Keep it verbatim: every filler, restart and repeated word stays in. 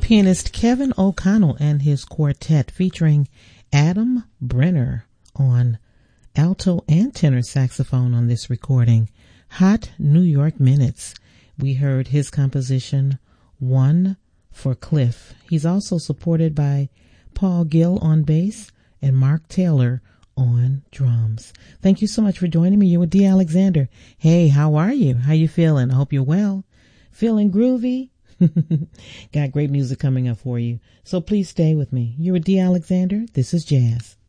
pianist Kevin O'Connell and his quartet featuring Adam Brenner on alto and tenor saxophone on this recording. Hot New York Minutes. We heard his composition, One for Cliff. He's also supported by Paul Gill on bass and Mark Taylor on drums. Thank you so much for joining me. You're with Dee Alexander. Hey, how are you? How you feeling? I hope you're well. Feeling groovy? Got great music coming up for you. So please stay with me. You're with Dee Alexander. This is Jazz.